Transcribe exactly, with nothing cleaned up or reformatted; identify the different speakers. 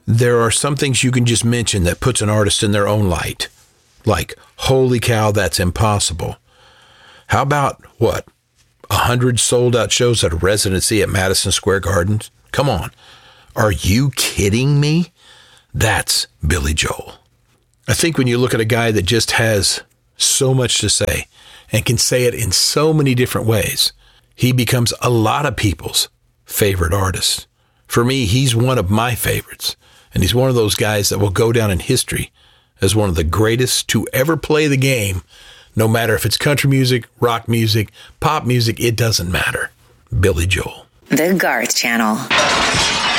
Speaker 1: there are some things you can just mention that puts an artist in their own light. Like, holy cow, that's impossible. How about, what, a hundred sold-out shows at a residency at Madison Square Garden? Come on. Are you kidding me? That's Billy Joel. I think when you look at a guy that just has so much to say and can say it in so many different ways, he becomes a lot of people's favorite artist. For me, he's one of my favorites, and he's one of those guys that will go down in history as one of the greatest to ever play the game, no matter if it's country music, rock music, pop music, it doesn't matter. Billy Joel.
Speaker 2: The Garth Channel.